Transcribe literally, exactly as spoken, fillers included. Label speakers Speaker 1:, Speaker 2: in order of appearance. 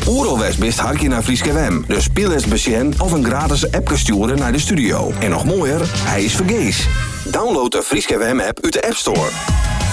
Speaker 1: Oeralwest best harkje naar Frieske W M. Dus speel eens besjen of een gratis app sturen naar de studio. En nog mooier, hij is vergees. Download de Frieske W M app uit de App Store.